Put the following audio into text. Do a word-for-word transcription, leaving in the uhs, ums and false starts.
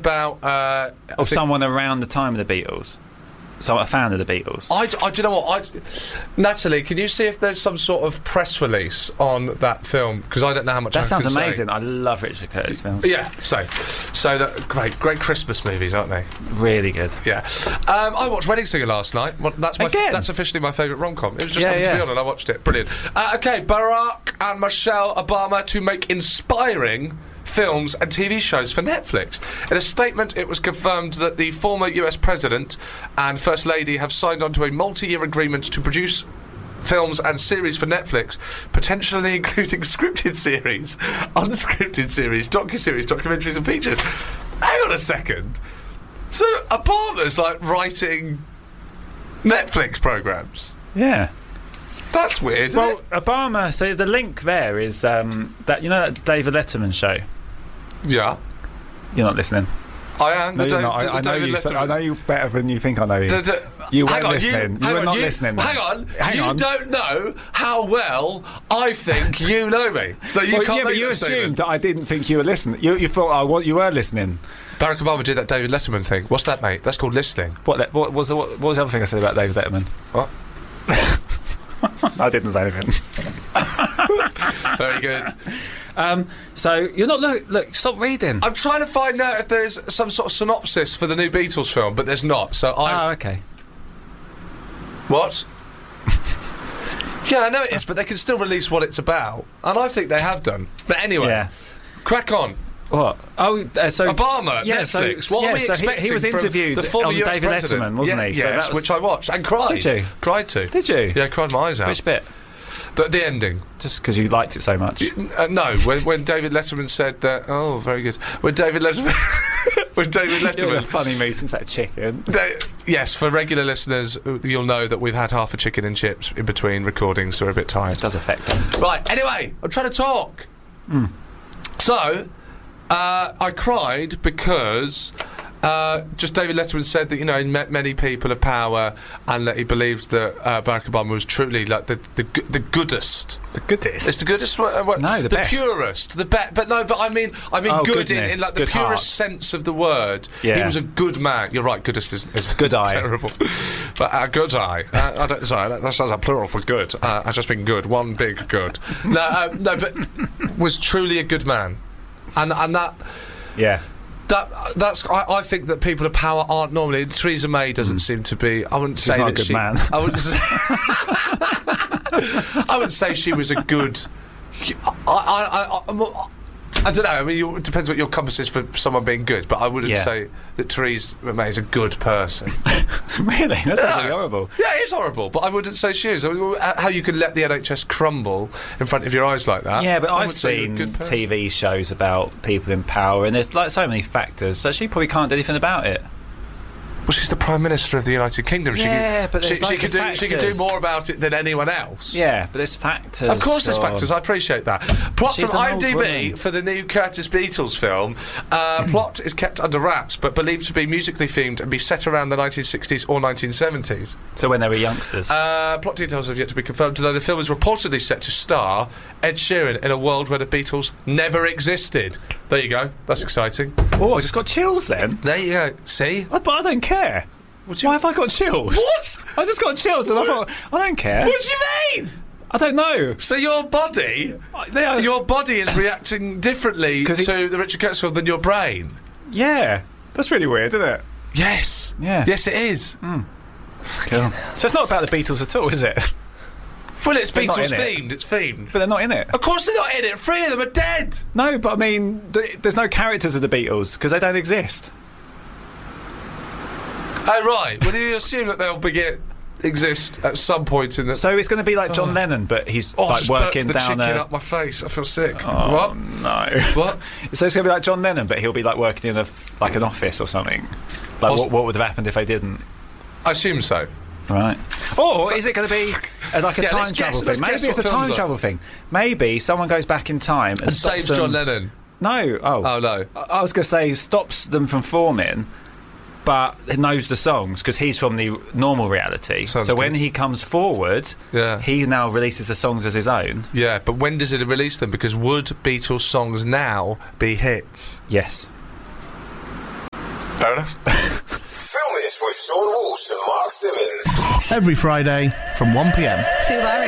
about... Uh, or someone around the time of the Beatles. So a fan of the Beatles. I, I, do you know what? I, Natalie, can you see if there's some sort of press release on that film? Because I don't know how much that I sounds can amazing. say. I love Richard Curtis films. Yeah, so, so that, great, great Christmas movies, aren't they? Really good. Yeah. Um, I watched Wedding Singer last night. Well, that's my Again? That's officially my favourite rom-com. It was just Yeah, happened yeah. to be on and I watched it. Brilliant. Uh, okay, Barack and Michelle Obama to make inspiring films and T V shows for Netflix. In a statement, it was confirmed that the former U S President and First Lady have signed on to a multi-year agreement to produce films and series for Netflix, potentially including scripted series, unscripted series, docu-series, documentaries and features. Hang on a second. So Obama's like writing Netflix programmes? Yeah. That's weird, Well, isn't it? Obama, so the link there is um, that, you know that David Letterman show? Yeah. You're not listening. I am. No, the you're Da- not. the I, I know David you. So, Letterman- I know you better than you think I know you. The- the- You hang weren't on, listening. You hang were on, not listening then. Hang on. Hang you on. don't know how well I think you know me. So you Well, can't yeah, but make you that assumed statement. that I didn't think you were listening. You, you thought I, what you were listening. Barack Obama did that David Letterman thing. What's that, mate? That's called listening. What, le- what was the what, what was the other thing I said about David Letterman? What? I didn't say anything. Very good. Um, so you're not look. Look, stop reading. I'm trying to find out if there's some sort of synopsis for the new Beatles film, but there's not. So I. Oh, okay. What? Yeah, I know it is, but they can still release what it's about, and I think they have done. But anyway, Yeah. crack on. What? Oh, uh, so Obama, Yeah, Netflix. so what yeah, are we so he- expecting he was from interviewed the former on U S David president? Letterman, wasn't Yeah, he? So yes, that was- which I watched and cried. Did you? Cried to. Did you? Yeah, I cried my eyes out. Which bit? But the ending. Just because you liked it so much. Uh, no, when, when David Letterman said that. Oh, very good. When David Letterman. when David You're in a Letterman. funny mood since that chicken. Da- yes, for regular listeners, uh, you'll know that we've had half a chicken and chips in between recordings, so we're a bit tired. It does affect us. Right, anyway, I'm trying to talk. So, uh, I cried because uh, just David Letterman said that, you know, he met many people of power and that he believed that uh, Barack Obama was truly like the the, gu- the goodest. The goodest. It's the goodest. Uh, what, No, the best. purest, the best. But no, but I mean, I mean, Oh, good in, in goodness, like the good purest heart. sense of the word. He Yeah. was a good man. You're right. Goodest is, is Good eye. terrible. But a good eye. Uh, I don't, sorry, that, that sounds like plural for good. Uh, I just mean good. One big good. no, um, no, but was truly a good man, and and that. Yeah. That that's I, I think that people of power aren't normally. Theresa May doesn't seem to be. I wouldn't say not a that good she. man. I wouldn't. Say, I wouldn't say she was a good. I I I, I, I don't know. I mean, you, it depends what your compass is for someone being good. But I wouldn't Yeah. say that Theresa May is a good person. Really? That's actually No. horrible. Yeah, it is horrible. But I wouldn't say she is. I mean, how you can let the N H S crumble in front of your eyes like that? Yeah, but I I've would say you're a seen good person. T V shows about people in power, and there's like so many factors, so she probably can't do anything about it. Well, she's the Prime Minister of the United Kingdom. She Yeah, can, but she, there's she loads can of do she can do factors. more about it than anyone else. Yeah, but there's factors. Of course, there's or- factors. I appreciate that. Plot She's from an old IMDb woman. for the new Curtis Beatles film. Uh, plot is kept under wraps, but believed to be musically themed and be set around the nineteen sixties or nineteen seventies. So when they were youngsters. Uh, plot details have yet to be confirmed, though the film is reportedly set to star Ed Sheeran in a world where the Beatles never existed. There you go. That's exciting. oh, I just got chills then. There you go. See? I, but I don't care. Why have I got chills? What? I just got chills, and I thought I don't care. What do you mean? I don't know. So your body, I- They are, your body is reacting differently 'Cause to he- the Richard Curtis film than your brain. yeah, That's really weird, isn't it? Yes. Yeah. Yes, it is. cool. So it's not about the Beatles at all, is it? Well, it's They're not Beatles in it. themed. It's themed. But they're not in it. Of course, they're not in it. Three of them are dead. No, but I mean, th- there's no characters of the Beatles because they don't exist. Oh right. Well, you assume that they'll begin exist at some point in the. So it's going to be like John Lennon, but he's oh, I like just burped working the down chicken a. up my face. I feel sick. Oh, What? no. What? So it's going to be like John Lennon, but he'll be like working in a f- like an office or something. Like Poss- what, what would have happened if they didn't? I assume so. Right. Or is it going to be uh, like a Yeah, let's time guess- travel let's thing? Maybe guess it's a what film's time on. travel thing. Maybe someone goes back in time and, And stops saves them- John Lennon. No. Oh. Oh no. I I was going to say stops them from forming, but knows the songs because he's from the normal reality. Sounds so when good. he comes forward, Yeah. he now releases the songs as his own. Yeah, but when does it release them? Because would Beatles songs now be hits? Yes. Fair enough. Film It with Sean Walsh and Mark Simmons. Every Friday from one p m. Fubar